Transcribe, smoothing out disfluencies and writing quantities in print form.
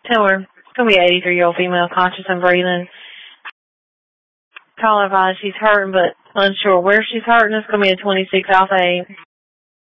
Tell her it's going to be an 83-year-old female, conscious and breathing. Call her advice. She's hurting, but unsure where she's hurting. It's going to be a 26 Alpha 8.